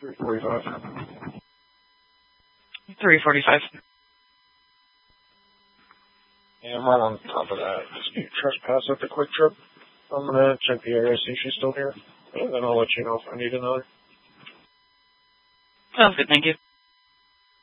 345. 345. Yeah, I'm right on top of that. Dispute trespass at the Quick Trip. I'm gonna check the area, see if she's still here, and then I'll let you know if I need another. Sounds good, thank you.